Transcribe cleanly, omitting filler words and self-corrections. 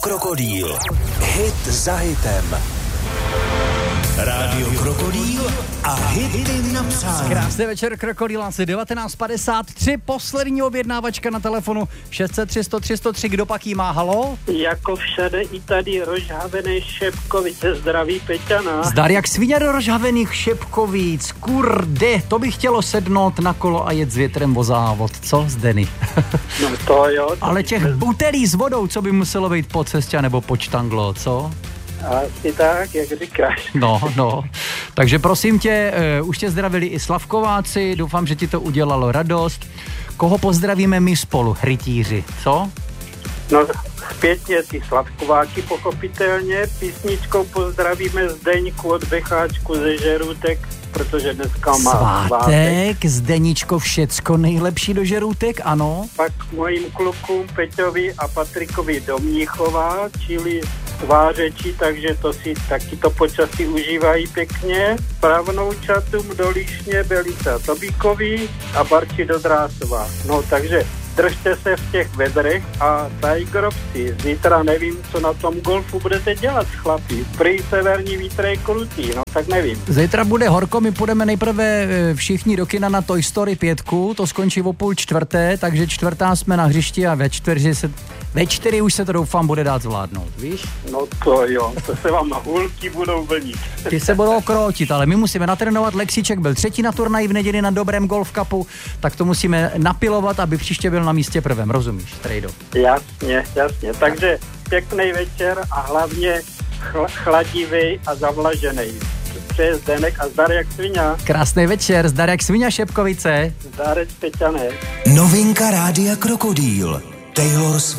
Krokodýl. Hit za hitem. Rádio Krokodýl a hity na přání. Krásný večer, Krokodýl, asi 19:53, poslední objednávačka na telefonu 603 103 103, kdo pak jí má, halo? Jako všade i tady rozhavené Šepkovice, zdraví Peťana. Zdar jak svině do rozhavených Šepkovíc, kurde, to by chtělo sednout na kolo a jet s větrem o závod, co Zdeny? No to jo. To ale těch butelí s vodou, co by muselo být po cestě nebo po čtanglo, co? Asi tak, jak říkáš. No. Takže prosím tě, už tě zdravili i Slavkováci, doufám, že ti to udělalo radost. Koho pozdravíme my spolu, rytíři, co? No zpětně ty Slavkováky pochopitelně, písničkou pozdravíme Zdeňku od Becháčku ze Žerutek, protože dneska má svátek. Zdeničko, všecko nejlepší do Žerutek, ano. Pak mojím klukům Peťovi a Patrikovi do Mnichova, čili Tvářeči, takže to si taky to počasí užívají pěkně. Pravnoučatům do Líšně Belisa Tobíkovi a Barči do Drásova. No takže držte se v těch vedrech a tajgrovci. Zítra nevím, co na tom golfu budete dělat, chlapi. Prý severní vítr je krutý, no tak nevím. Zítra bude horko, my půjdeme nejprve všichni do kina na Toy Story 5, to skončí o 3:30, takže 4. jsme na hřišti a ve 4 už se to doufám bude dát zvládnout, víš? No to jo, to se vám hulky budou vlnit. Ty se budou kroutit, ale my musíme natrénovat. Lexíček byl 3. na turnaji v neděli na dobrém golf cupu, tak to musíme napilovat, aby příště byl na místě prvém, rozumíš, Trejdo? Jasně, takže pěkný večer a hlavně chladivý a zavlažený. Přeje Zdenek a zdar jak sviňa. Krásný večer, zdar jak sviňa Šepkovice. Zdárec Peťané. Novinka Rádia Krokodýl. Taylor Swift.